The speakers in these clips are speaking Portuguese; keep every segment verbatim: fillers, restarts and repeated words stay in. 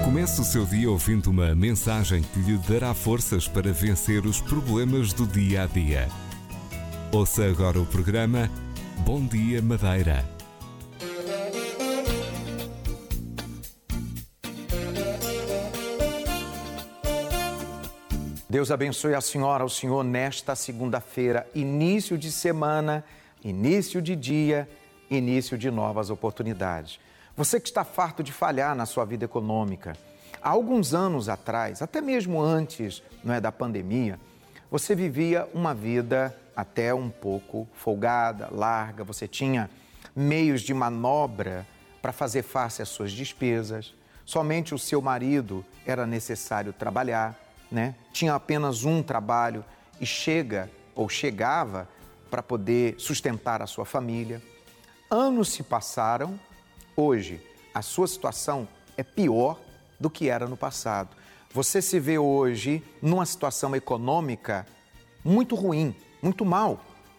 Comece o seu dia ouvindo uma mensagem que lhe dará forças para vencer os problemas do dia a dia. Ouça agora o programa Bom Dia Madeira. Deus abençoe a senhora, o senhor nesta segunda-feira, início de semana, início de dia, início de novas oportunidades. Você que está farto de falhar na sua vida econômica, há alguns anos atrás, até mesmo antes, não é, da pandemia, você vivia uma vida até um pouco folgada, larga, você tinha meios de manobra para fazer face às suas despesas, somente o seu marido era necessário trabalhar, né? Tinha apenas um trabalho e chega ou chegava para poder sustentar a sua família. Anos se passaram, hoje a sua situação é pior do que era no passado. Você se vê hoje numa situação econômica muito ruim, muito mal.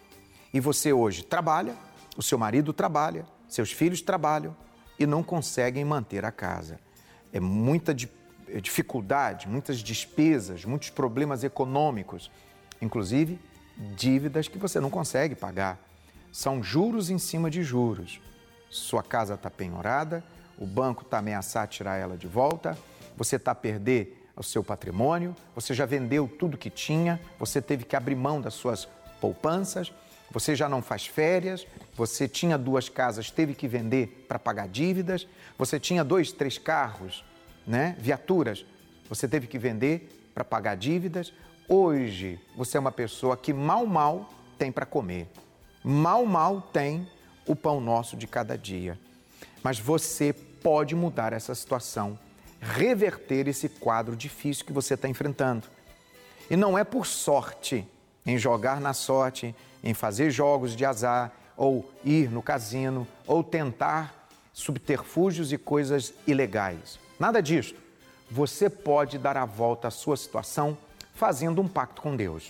E você hoje trabalha, o seu marido trabalha, seus filhos trabalham e não conseguem manter a casa. É muita dificuldade. dificuldade, muitas despesas, muitos problemas econômicos, inclusive dívidas que você não consegue pagar. São juros em cima de juros. Sua casa está penhorada, o banco está ameaçado tirar ela de volta, você está a perder o seu patrimônio, você já vendeu tudo que tinha, você teve que abrir mão das suas poupanças, você já não faz férias, você tinha duas casas, teve que vender para pagar dívidas, você tinha dois, três carros, né? Viaturas, você teve que vender para pagar dívidas. Hoje você é uma pessoa que mal, mal tem para comer. Mal, mal tem o pão nosso de cada dia. Mas você pode mudar essa situação, reverter esse quadro difícil que você está enfrentando. E não é por sorte, em jogar na sorte, em fazer jogos de azar, ou ir no cassino, ou tentar subterfúgios e coisas ilegais. Nada disso. Você pode dar a volta à sua situação fazendo um pacto com Deus.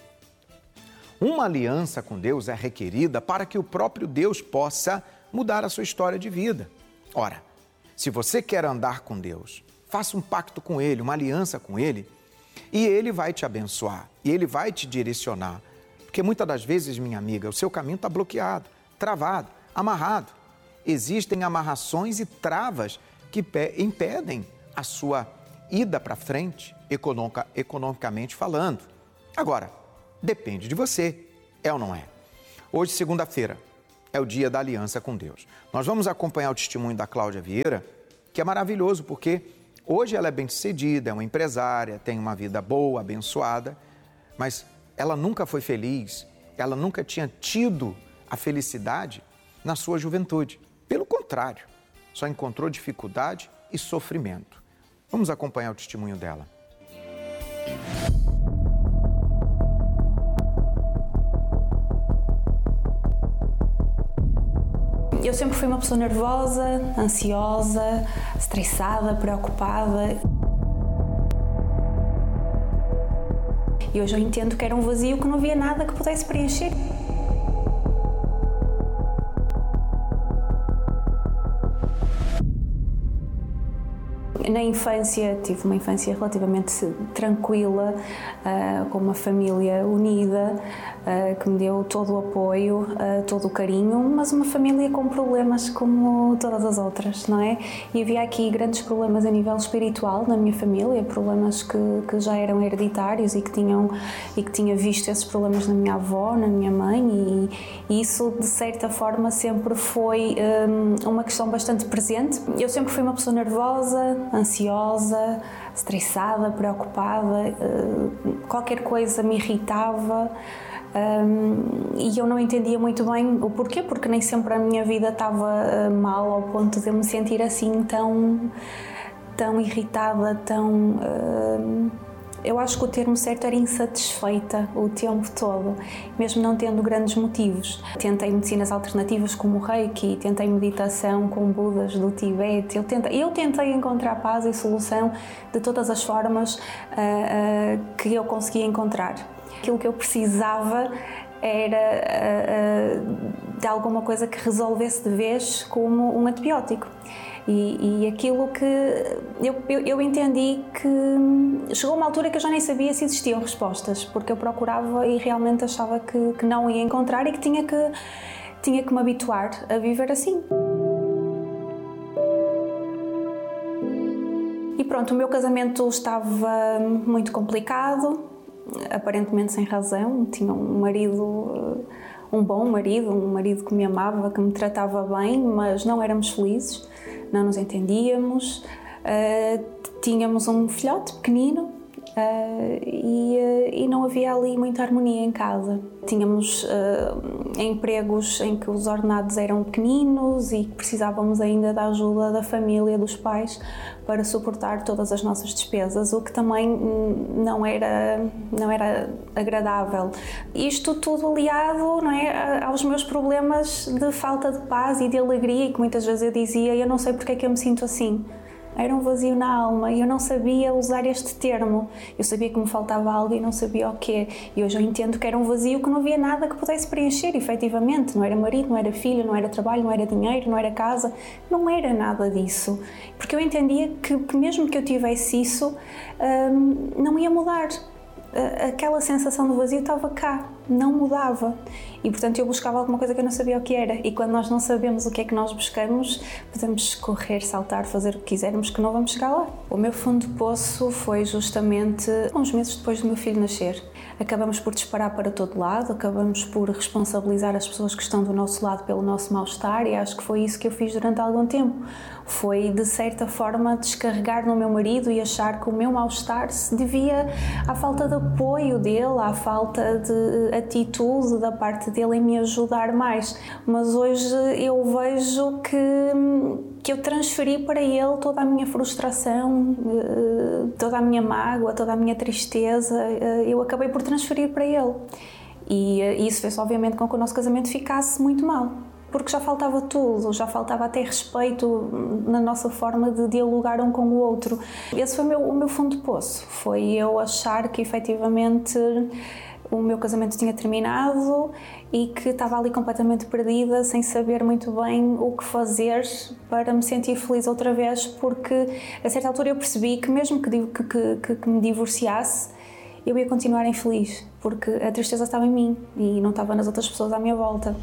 Uma aliança com Deus é requerida para que o próprio Deus possa mudar a sua história de vida. Ora, se você quer andar com Deus, faça um pacto com Ele, uma aliança com Ele, e Ele vai te abençoar, e Ele vai te direcionar. Porque muitas das vezes, minha amiga, o seu caminho está bloqueado, travado, amarrado. Existem amarrações e travas que impedem a sua ida para frente, econômica, economicamente falando. Agora, depende de você, é ou não é? Hoje, segunda-feira, é o dia da aliança com Deus. Nós vamos acompanhar o testemunho da Cláudia Vieira, que é maravilhoso, porque hoje ela é bem-sucedida, é uma empresária, tem uma vida boa, abençoada, mas ela nunca foi feliz, ela nunca tinha tido a felicidade na sua juventude. Pelo contrário, só encontrou dificuldade e sofrimento. Vamos acompanhar o testemunho dela. Eu sempre fui uma pessoa nervosa, ansiosa, estressada, preocupada. E hoje eu entendo que era um vazio que não havia nada que pudesse preencher. Na infância, tive uma infância relativamente tranquila, uh, com uma família unida, uh, que me deu todo o apoio, uh, todo o carinho, mas uma família com problemas como todas as outras, não é? E havia aqui grandes problemas a nível espiritual na minha família, problemas que, que já eram hereditários e que, tinham, e que tinha visto esses problemas na minha avó, na minha mãe, e, e isso, de certa forma, sempre foi um, uma questão bastante presente. Eu sempre fui uma pessoa nervosa, ansiosa, estressada, preocupada, qualquer coisa me irritava, e eu não entendia muito bem o porquê, porque nem sempre a minha vida estava mal ao ponto de eu me sentir assim tão, tão irritada, tão... Eu acho que o termo certo era insatisfeita o tempo todo, mesmo não tendo grandes motivos. Tentei medicinas alternativas como o Reiki, tentei meditação com Budas do Tibete, eu tentei, eu tentei encontrar paz e solução de todas as formas uh, uh, que eu conseguia encontrar. Aquilo que eu precisava era uh, uh, de alguma coisa que resolvesse de vez como um antibiótico. E, e aquilo que eu, eu, eu entendi que chegou uma altura que eu já nem sabia se existiam respostas, porque eu procurava e realmente achava que, que não ia encontrar e que tinha que, tinha que me habituar a viver assim. E pronto, o meu casamento estava muito complicado, aparentemente sem razão. Tinha um marido, um bom marido, um marido que me amava, que me tratava bem, mas não éramos felizes, não nos entendíamos. Uh, tínhamos um filhote pequenino uh, e, uh, e não havia ali muita harmonia em casa. Tínhamos uh, empregos em que os ordenados eram pequeninos e precisávamos ainda da ajuda da família, dos pais, para suportar todas as nossas despesas, o que também não era, não era agradável. Isto tudo aliado, não é, aos meus problemas de falta de paz e de alegria, e que muitas vezes eu dizia, eu não sei porque é que eu me sinto assim. Era um vazio na alma e eu não sabia usar este termo. Eu sabia que me faltava algo e não sabia o quê. E hoje eu entendo que era um vazio que não havia nada que pudesse preencher, efetivamente. Não era marido, não era filho, não era trabalho, não era dinheiro, não era casa. Não era nada disso. Porque eu entendia que, que mesmo que eu tivesse isso, hum, não ia mudar. Aquela sensação de vazio estava cá, não mudava. E, portanto, eu buscava alguma coisa que eu não sabia o que era. E quando nós não sabemos o que é que nós buscamos, podemos correr, saltar, fazer o que quisermos, que não vamos chegar lá. O meu fundo de poço foi justamente uns meses depois do meu filho nascer. Acabamos por disparar para todo lado, acabamos por responsabilizar as pessoas que estão do nosso lado pelo nosso mal-estar, e acho que foi isso que eu fiz durante algum tempo. Foi, de certa forma, descarregar no meu marido e achar que o meu mal-estar se devia à falta de apoio dele, à falta de atitude da parte dele em me ajudar mais. Mas hoje eu vejo que, que eu transferi para ele toda a minha frustração, toda a minha mágoa, toda a minha tristeza, eu acabei por transferir para ele. E isso fez, obviamente, com que o nosso casamento ficasse muito mal. Porque já faltava tudo, já faltava até respeito na nossa forma de dialogar um com o outro. Esse foi o meu, o meu fundo de poço, foi eu achar que efetivamente o meu casamento tinha terminado e que estava ali completamente perdida, sem saber muito bem o que fazer para me sentir feliz outra vez, porque a certa altura eu percebi que mesmo que, que, que, que me divorciasse, eu ia continuar infeliz, porque a tristeza estava em mim e não estava nas outras pessoas à minha volta.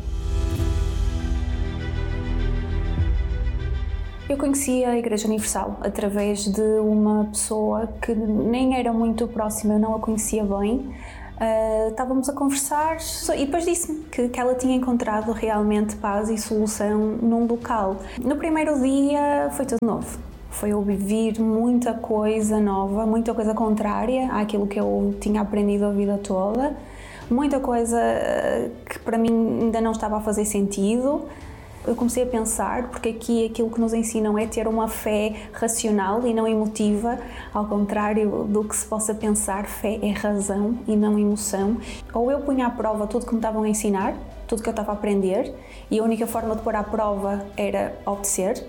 Eu conheci a Igreja Universal através de uma pessoa que nem era muito próxima, eu não a conhecia bem. Uh, estávamos a conversar e depois disse-me que, que ela tinha encontrado realmente paz e solução num local. No primeiro dia foi tudo novo. Foi ouvir muita coisa nova, muita coisa contrária àquilo que eu tinha aprendido a vida toda. Muita coisa que para mim ainda não estava a fazer sentido. Eu comecei a pensar, porque aqui aquilo que nos ensinam é ter uma fé racional e não emotiva, ao contrário do que se possa pensar, fé é razão e não emoção. Ou eu punha à prova tudo que me estavam a ensinar, tudo que eu estava a aprender, e a única forma de pôr à prova era obedecer,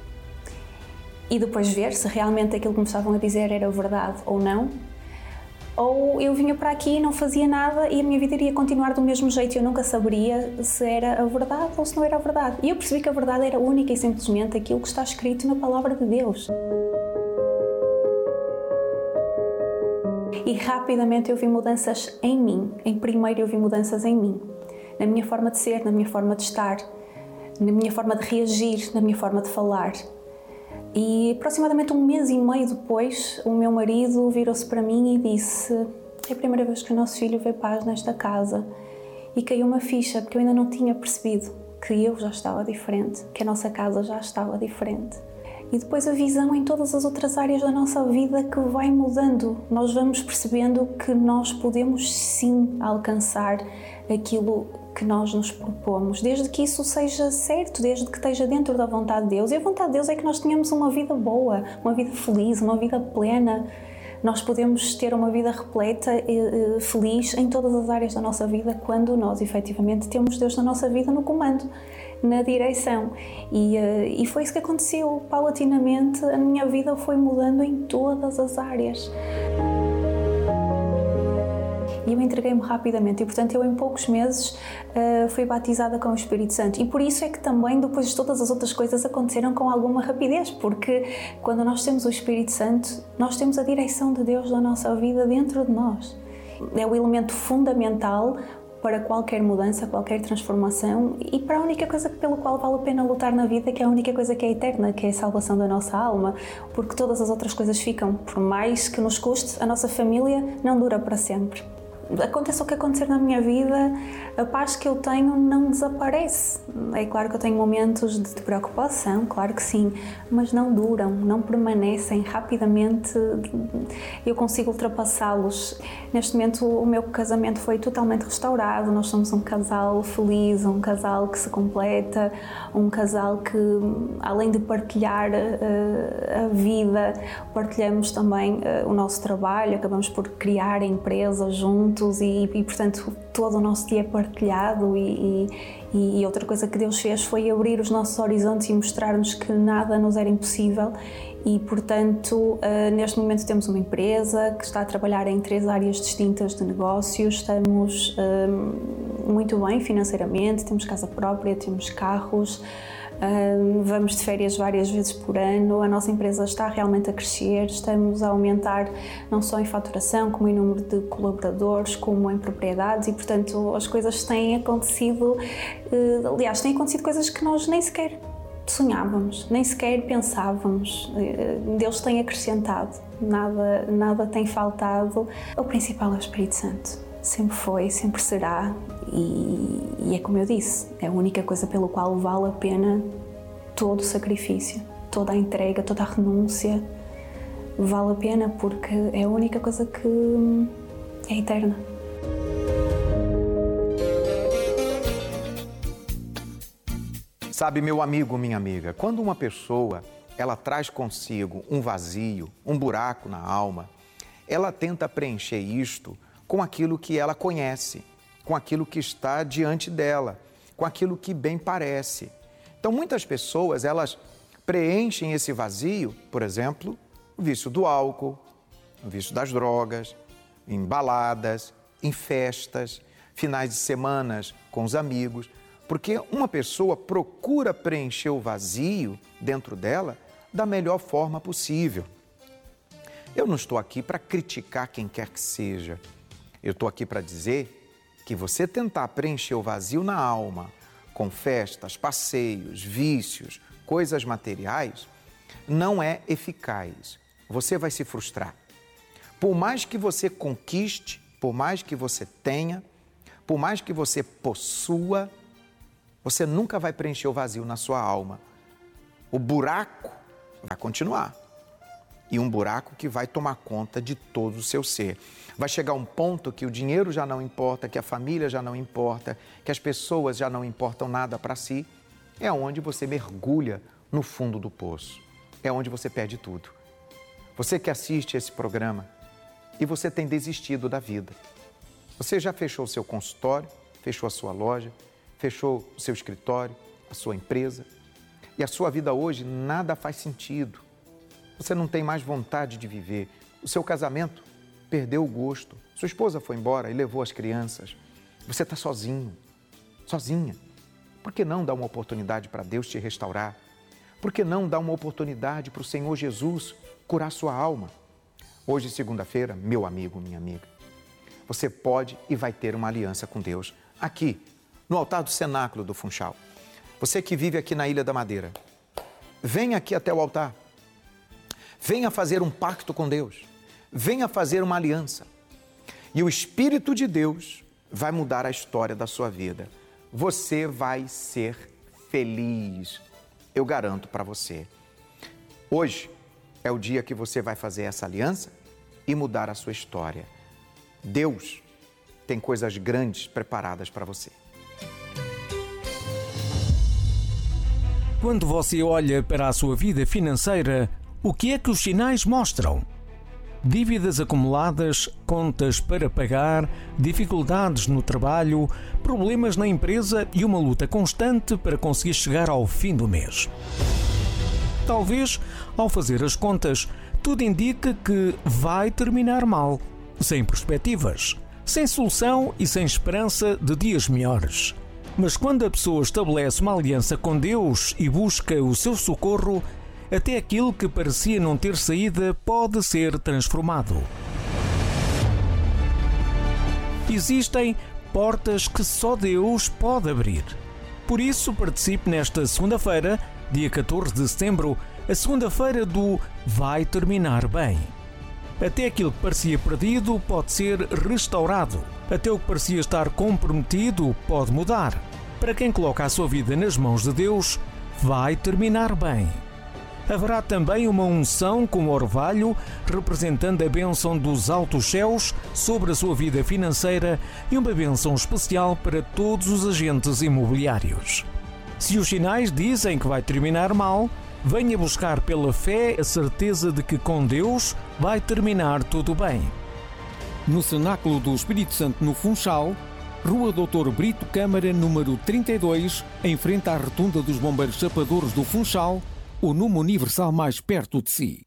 e depois ver se realmente aquilo que me estavam a dizer era verdade ou não. Ou eu vinha para aqui e não fazia nada e a minha vida iria continuar do mesmo jeito e eu nunca saberia se era a verdade ou se não era a verdade. E eu percebi que a verdade era única e simplesmente aquilo que está escrito na Palavra de Deus. E rapidamente eu vi mudanças em mim. Em primeiro eu vi mudanças em mim. Na minha forma de ser, na minha forma de estar, na minha forma de reagir, na minha forma de falar. E aproximadamente um mês e meio depois, o meu marido virou-se para mim e disse: é a primeira vez que o nosso filho vê paz nesta casa. E caiu uma ficha, porque eu ainda não tinha percebido que eu já estava diferente, que a nossa casa já estava diferente. E depois a visão em todas as outras áreas da nossa vida que vai mudando. Nós vamos percebendo que nós podemos sim alcançar aquilo que nós nos propomos, desde que isso seja certo, desde que esteja dentro da vontade de Deus. E a vontade de Deus é que nós tenhamos uma vida boa, uma vida feliz, uma vida plena. Nós podemos ter uma vida repleta e feliz em todas as áreas da nossa vida quando nós, efetivamente, temos Deus na nossa vida no comando, na direção. E, e foi isso que aconteceu. Paulatinamente, a minha vida foi mudando em todas as áreas. e eu entreguei-me rapidamente e, portanto, eu em poucos meses uh, fui batizada com o Espírito Santo. E por isso é que também depois todas as outras coisas aconteceram com alguma rapidez, porque quando nós temos o Espírito Santo, nós temos a direção de Deus na nossa vida dentro de nós. É o elemento fundamental para qualquer mudança, qualquer transformação e para a única coisa pelo qual vale a pena lutar na vida, que é a única coisa que é eterna, que é a salvação da nossa alma, porque todas as outras coisas ficam. Por mais que nos custe, a nossa família não dura para sempre. Aconteça o que acontecer na minha vida, a paz que eu tenho não desaparece. É claro que eu tenho momentos de preocupação, claro que sim, mas não duram, não permanecem. Rapidamente eu consigo ultrapassá-los. Neste momento o meu casamento foi totalmente restaurado, nós somos um casal feliz, um casal que se completa, um casal que, além de partilhar uh, a vida, partilhamos também uh, o nosso trabalho, acabamos por criar empresas juntos. E, e, portanto, todo o nosso dia é partilhado e, e, e outra coisa que Deus fez foi abrir os nossos horizontes e mostrar-nos que nada nos era impossível e, portanto, uh, neste momento temos uma empresa que está a trabalhar em três áreas distintas de negócios, estamos uh, muito bem financeiramente, temos casa própria, temos carros, Uh, vamos de férias várias vezes por ano, a nossa empresa está realmente a crescer, estamos a aumentar não só em faturação, como em número de colaboradores, como em propriedades e, portanto, as coisas têm acontecido, uh, aliás, têm acontecido coisas que nós nem sequer sonhávamos, nem sequer pensávamos. Uh, Deus tem acrescentado, nada, nada tem faltado. O principal é o Espírito Santo. Sempre foi, sempre será e, e é como eu disse, é a única coisa pelo qual vale a pena todo o sacrifício, toda a entrega, toda a renúncia, vale a pena porque é a única coisa que é eterna. Sabe, meu amigo, minha amiga, quando uma pessoa ela traz consigo um vazio, um buraco na alma, ela tenta preencher isto com aquilo que ela conhece, com aquilo que está diante dela, com aquilo que bem parece. Então, muitas pessoas, elas preenchem esse vazio, por exemplo, o vício do álcool, o vício das drogas, em baladas, em festas, finais de semanas com os amigos, porque uma pessoa procura preencher o vazio dentro dela da melhor forma possível. Eu não estou aqui para criticar quem quer que seja. Eu estou aqui para dizer que você tentar preencher o vazio na alma com festas, passeios, vícios, coisas materiais, não é eficaz. Você vai se frustrar. Por mais que você conquiste, por mais que você tenha, por mais que você possua, você nunca vai preencher o vazio na sua alma. O buraco vai continuar. E um buraco que vai tomar conta de todo o seu ser. Vai chegar um ponto que o dinheiro já não importa, que a família já não importa, que as pessoas já não importam nada para si. É onde você mergulha no fundo do poço. É onde você perde tudo. Você que assiste esse programa e você tem desistido da vida. Você já fechou o seu consultório, fechou a sua loja, fechou o seu escritório, a sua empresa. E a sua vida hoje nada faz sentido. Você não tem mais vontade de viver. O seu casamento perdeu o gosto. Sua esposa foi embora e levou as crianças. Você está sozinho, sozinha. Por que não dar uma oportunidade para Deus te restaurar? Por que não dar uma oportunidade para o Senhor Jesus curar sua alma? Hoje, segunda-feira, meu amigo, minha amiga, você pode e vai ter uma aliança com Deus aqui, no altar do cenáculo do Funchal. Você que vive aqui na Ilha da Madeira, venha aqui até o altar. Venha fazer um pacto com Deus. Venha fazer uma aliança. E o Espírito de Deus vai mudar a história da sua vida. Você vai ser feliz. Eu garanto para você. Hoje é o dia que você vai fazer essa aliança e mudar a sua história. Deus tem coisas grandes preparadas para você. Quando você olha para a sua vida financeira, o que é que os sinais mostram? Dívidas acumuladas, contas para pagar, dificuldades no trabalho, problemas na empresa e uma luta constante para conseguir chegar ao fim do mês. Talvez, ao fazer as contas, tudo indica que vai terminar mal, sem perspectivas, sem solução e sem esperança de dias melhores. Mas quando a pessoa estabelece uma aliança com Deus e busca o seu socorro, até aquilo que parecia não ter saída pode ser transformado. Existem portas que só Deus pode abrir. Por isso, participe nesta segunda-feira, dia catorze de setembro, a segunda-feira do Vai Terminar Bem. Até aquilo que parecia perdido pode ser restaurado. Até o que parecia estar comprometido pode mudar. Para quem coloca a sua vida nas mãos de Deus, vai terminar bem. Haverá também uma unção com orvalho, representando a bênção dos altos céus sobre a sua vida financeira e uma bênção especial para todos os agentes imobiliários. Se os sinais dizem que vai terminar mal, venha buscar pela fé a certeza de que com Deus vai terminar tudo bem. No Cenáculo do Espírito Santo no Funchal, Rua doutor Brito Câmara, número trinta e dois, em frente à Rotunda dos Bombeiros Chapadores do Funchal, o número universal mais perto de si.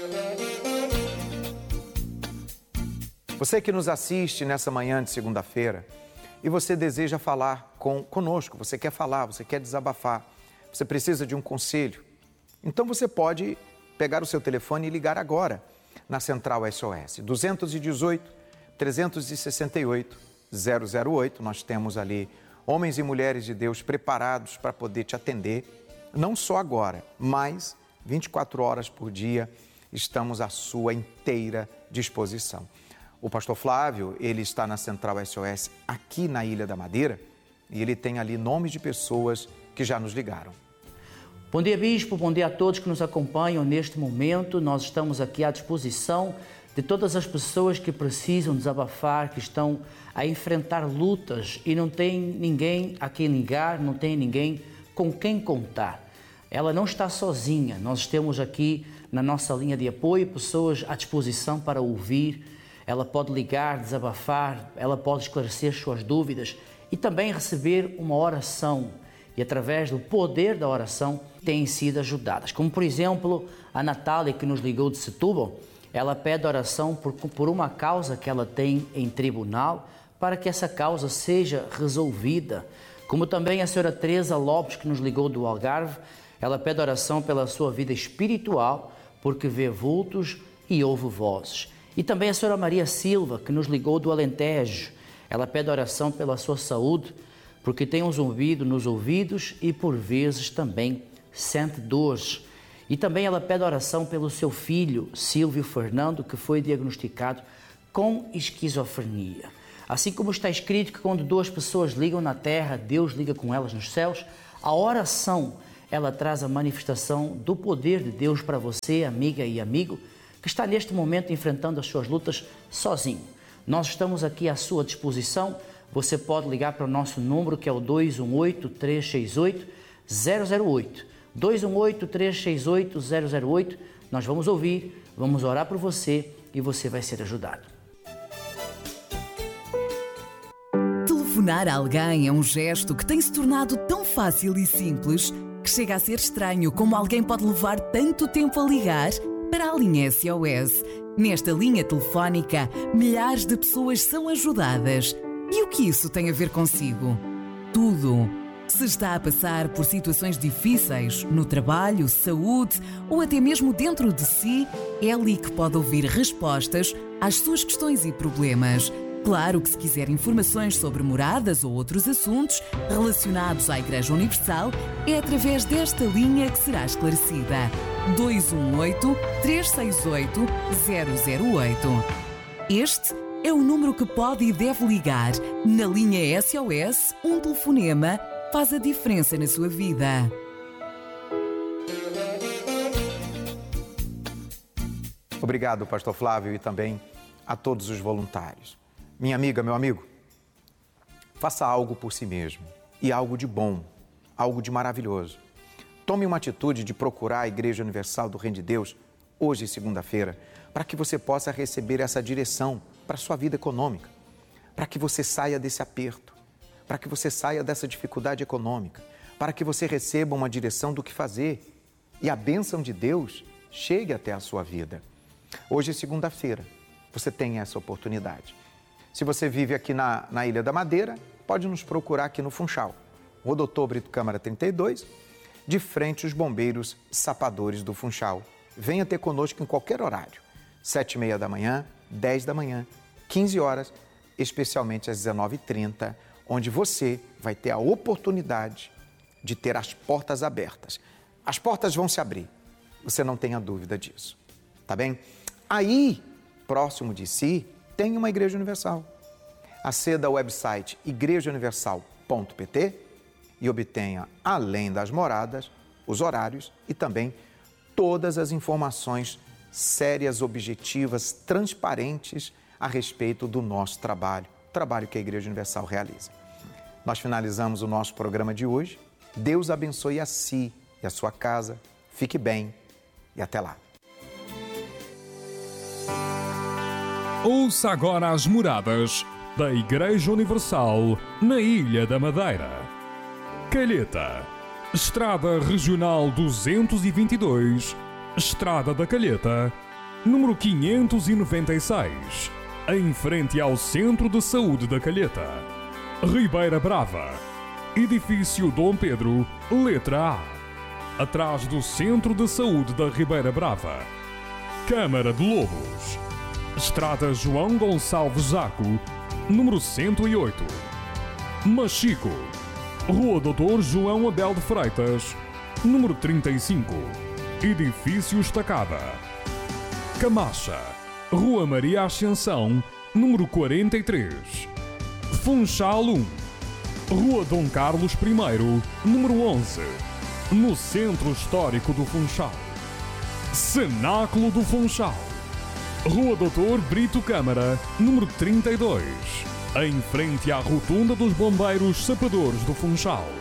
Você que nos assiste nessa manhã de segunda-feira e você deseja falar com, conosco, você quer falar, você quer desabafar, você precisa de um conselho, então você pode pegar o seu telefone e ligar agora na Central S O S, dois um oito, três seis oito, zero zero oito. Nós temos ali homens e mulheres de Deus preparados para poder te atender, não só agora, mas vinte e quatro horas por dia estamos à sua inteira disposição. O pastor Flávio, ele está na Central S O S aqui na Ilha da Madeira e ele tem ali nomes de pessoas que já nos ligaram. Bom dia, Bispo, bom dia a todos que nos acompanham neste momento. Nós estamos aqui à disposição de todas as pessoas que precisam desabafar, que estão a enfrentar lutas e não tem ninguém a quem ligar, não tem ninguém com quem contar. Ela não está sozinha, nós temos aqui na nossa linha de apoio pessoas à disposição para ouvir. Ela pode ligar, desabafar, ela pode esclarecer suas dúvidas e também receber uma oração. E através do poder da oração têm sido ajudadas. Como por exemplo, a Natália que nos ligou de Setúbal, ela pede oração por, por uma causa que ela tem em tribunal, para que essa causa seja resolvida. Como também a senhora Teresa Lopes, que nos ligou do Algarve, ela pede oração pela sua vida espiritual, porque vê vultos e ouve vozes. E também a senhora Maria Silva, que nos ligou do Alentejo, ela pede oração pela sua saúde, porque tem um zumbido nos ouvidos e por vezes também sente dores. E também ela pede oração pelo seu filho, Silvio Fernando, que foi diagnosticado com esquizofrenia. Assim como está escrito que quando duas pessoas ligam na terra, Deus liga com elas nos céus, a oração, ela traz a manifestação do poder de Deus para você, amiga e amigo, que está neste momento enfrentando as suas lutas sozinho. Nós estamos aqui à sua disposição. Você pode ligar para o nosso número, que é o dois um oito, três seis oito, zero zero oito. dois um oito, três seis oito, zero zero oito. Nós vamos ouvir, vamos orar por você e você vai ser ajudado. Telefonar a alguém é um gesto que tem se tornado tão fácil e simples que chega a ser estranho como alguém pode levar tanto tempo a ligar para a linha S O S. Nesta linha telefónica, milhares de pessoas são ajudadas. E o que isso tem a ver consigo? Tudo. Se está a passar por situações difíceis no trabalho, saúde ou até mesmo dentro de si, é ali que pode ouvir respostas às suas questões e problemas. Claro que se quiser informações sobre moradas ou outros assuntos relacionados à Igreja Universal, é através desta linha que será esclarecida. dois um oito, três seis oito, zero zero oito. Este é o número que pode e deve ligar. Na linha S O S, um telefonema faz a diferença na sua vida. Obrigado, pastor Flávio, e também a todos os voluntários. Minha amiga, meu amigo, faça algo por si mesmo, e algo de bom, algo de maravilhoso. Tome uma atitude de procurar a Igreja Universal do Reino de Deus, hoje, segunda-feira, para que você possa receber essa direção para a sua vida econômica, para que você saia desse aperto, para que você saia dessa dificuldade econômica, para que você receba uma direção do que fazer e a bênção de Deus chegue até a sua vida. Hoje, segunda-feira, você tem essa oportunidade. Se você vive aqui na, na Ilha da Madeira, pode nos procurar aqui no Funchal. O doutor Brito Câmara trinta e dois, de frente aos bombeiros sapadores do Funchal. Venha ter conosco em qualquer horário, sete e meia da manhã, dez da manhã, quinze horas, especialmente às dezenove e trinta, onde você vai ter a oportunidade de ter as portas abertas. As portas vão se abrir, você não tenha dúvida disso, tá bem? Aí, próximo de si, tem uma Igreja Universal. Aceda ao website igreja universal ponto p t e obtenha, além das moradas, os horários e também todas as informações sérias, objetivas, transparentes a respeito do nosso trabalho, o trabalho que a Igreja Universal realiza. Nós finalizamos o nosso programa de hoje. Deus abençoe a si e a sua casa. Fique bem e até lá. Ouça agora as moradas da Igreja Universal na Ilha da Madeira. Calheta, Estrada Regional duzentos e vinte e dois, Estrada da Calheta, número quinhentos e noventa e seis, em frente ao Centro de Saúde da Calheta. Ribeira Brava, Edifício Dom Pedro, letra A, atrás do Centro de Saúde da Ribeira Brava. Câmara de Lobos, Estrada João Gonçalves Zaco, número cento e oito. Machico, Rua doutor João Abel de Freitas, número trinta e cinco, Edifício Estacada. Camacha, Rua Maria Ascensão, número quarenta e três. Funchal um, Rua Dom Carlos I, número onze, no Centro Histórico do Funchal. Cenáculo do Funchal, Rua doutor Brito Câmara, número trinta e dois, em frente à Rotunda dos Bombeiros Sapadores do Funchal.